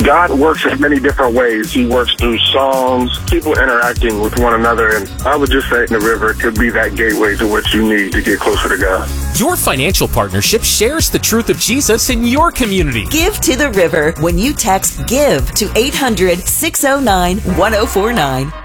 God works in many different ways. He works through songs, people interacting with one another, and I would just say the river could be that gateway to what you need to get closer to God. Your financial partnership shares the truth of Jesus in your community. Give to the River when you text GIVE to 800-609-1049.